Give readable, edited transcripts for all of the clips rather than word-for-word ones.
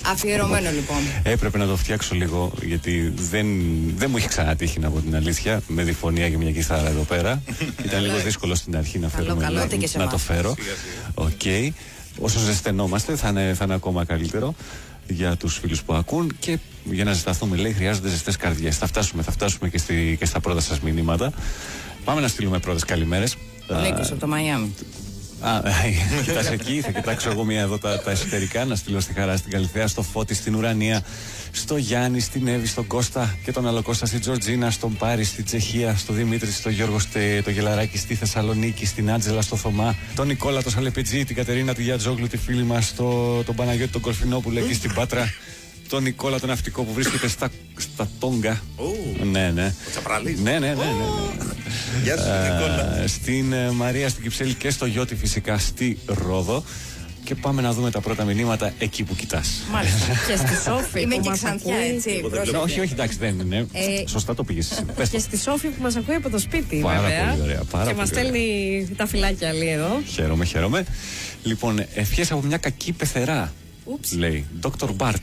Αφιερωμένο λοιπόν. Έπρεπε να το φτιάξω λίγο, γιατί δεν μου είχε ξανατύχει, να πω την αλήθεια, με διφωνία και μια κιθάρα εδώ πέρα. Ήταν λίγο δύσκολο στην αρχή να το φέρω. Okay. Όσο ζεσθενόμαστε θα είναι ακόμα καλύτερο για τους φίλους που ακούν, και για να ζεσταθούμε, λέει, χρειάζονται ζεστές καρδιές. Θα φτάσουμε και στα πρώτα σας μηνύματα. Πάμε να στείλουμε πρώτες καλημέρες. Ο Νίκος από το Μαϊάμι. Κοιτάς εκεί, θα κοιτάξω εγώ μία εδώ τα εσωτερικά. Να στείλω στη Χαρά, στην Καλυθέα, στο Φώτη, στην Ουρανία, στο Γιάννη, στην Εύη, στον Κώστα και τον άλλο Κώστα, στην Τζορτζίνα, στον Πάρη, στην Τσεχία, στο Δημήτρη, στο Γιώργο, το Γελαράκι, στη Θεσσαλονίκη, στην Άντζελα, στο Θωμά, τον Νικόλα, τον Σαλεπετζή, την Κατερίνα, τη Γιατζόγλου, τη φίλη μας, τον Παναγιώτη, τον Κορφινόπουλο εκεί στην Πάτρα, τον Νικόλα, τον ναυτικό που βρίσκεται στα Τόγκα. Ναι. Ο Τσαπραλής. Ναι. Γεια σου, Νικόλα. Στην Μαρία, στην Κυψέλη και στο Γιώτη φυσικά στη Ρόδο. Και πάμε να δούμε τα πρώτα μηνύματα εκεί που κοιτάς. Μάλιστα. Και στη Σόφη. Είμαι και Ξανθιά, έτσι. Όχι, εντάξει, δεν είναι. Σωστά το πήγες εσύ. Και στη Σόφη που μας ακούει από το σπίτι. Πάρα πολύ ωραία. Και μας στέλνει τα φυλάκια άλλη εδώ. Χαίρομαι. Λοιπόν, ευχές από μια κακή πεθερά. Λέει Dr. Bart.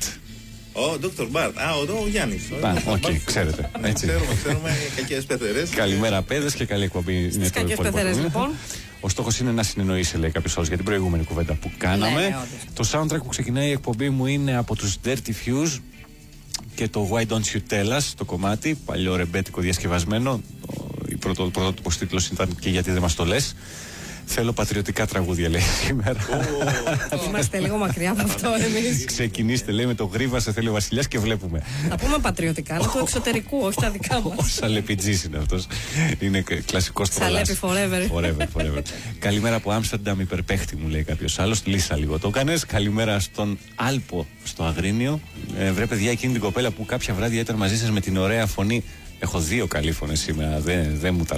Ο Dr. Bart. Ο Γιάννης. Οκ, ξέρετε. Ξέρουμε κακές πεθερές. Καλημέρα, παιδες, και καλή εκπομπή. Στις κακές πεθερές, λοιπόν. Ο στόχος είναι να συνεννοήσει, λέει κάποιος άλλος, για την προηγούμενη κουβέντα που κάναμε. Ναι, το soundtrack που ξεκινάει η εκπομπή μου είναι από τους Dirty Fuse και το Why Don't You Tell Us, το κομμάτι, παλιό ρεμπέτικο διασκευασμένο. Ο πρωτότυπος τίτλος ήταν «Και γιατί δεν μας το λες». Θέλω πατριωτικά τραγούδια, λέει σήμερα. Είμαστε λίγο μακριά από αυτό εμείς. Ξεκινήστε, λέει, με το «Γρήβα σε θέλει ο Βασιλιάς» και βλέπουμε. Θα πούμε πατριωτικά, αλλά του εξωτερικού, όχι τα δικά μας. Ο Σαλεπιτζής είναι αυτός. Είναι κλασικός τρολάς. Σαλέπι forever. Καλημέρα από Άμστερνταμ, υπερπαίχτη, μου λέει κάποιος άλλος. Λύσα λίγο το έκανες. Καλημέρα στον Άλπο στο Αγρίνιο. Βρε παιδιά, εκείνη την κοπέλα που κάποια βράδια ήταν μαζί σας με την ωραία φωνή. Έχω δύο καλήφωνες σήμερα. Δεν μου τα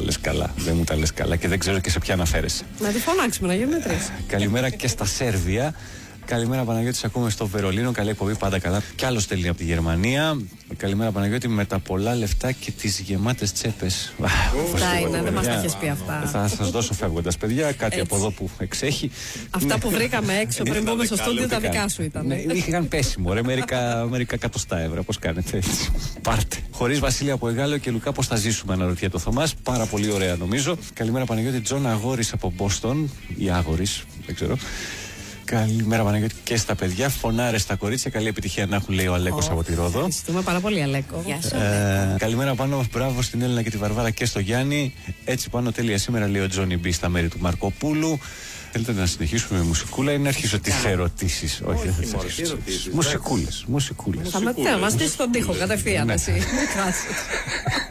λες καλά. Και δεν ξέρω και σε ποια αναφέρεσαι. Να τη φωνάξουμε, να γίνουμε τρεις. Καλημέρα και στα Σέρβια. Καλημέρα Παναγιώτη, σε ακούμε στο Βερολίνο. Καλή εκπομπή, πάντα καλά. Κι άλλο στέλνει από τη Γερμανία. Καλημέρα Παναγιώτη, με τα πολλά λεφτά και τις γεμάτες τσέπες. Αυτά είναι, δεν μας τα έχεις πει αυτά. Θα σας δώσω φεύγοντας, παιδιά, κάτι από εδώ που εξέχει. Αυτά που βρήκαμε έξω πριν μπούμε στο στούντιο, τα δικά σου ήταν. Είχαν πέσιμο, μερικά εκατοστά ευρώ. Πώς κάνετε έτσι? Πάρτε. Χωρίς Βασίλεια από Εγάλεο και Λουκά, πώς θα ζήσουμε, αναρωτιέται ο Θωμάς. Πάρα πολύ ωραία, νομίζω. Καλημέρα Παναγιώτη, Τζον Αγόρης από Μπόστον, ή Άγορης, δεν ξέρω. Καλημέρα Παναγιώτη και στα παιδιά. Φωνάρε στα κορίτσια. Καλή επιτυχία να έχουν, λέει ο Αλέκος από τη Ρόδο. Ευχαριστούμε πάρα πολύ, Αλέκο. Γεια σου. Καλημέρα πάνω. Μπράβο στην Έλληνα και τη Βαρβάρα και στο Γιάννη. Έτσι πάνω τέλεια σήμερα, λέει ο Τζόνι Μπι στα μέρη του Μαρκοπούλου. Θέλετε να συνεχίσουμε με μουσικούλα ή να αρχίσω τις ερωτήσεις? Όχι, δεν θα αρχίσω. Μουσικούλες. Θα μας στήσει τον τοίχο κατευθείαν, εσύ.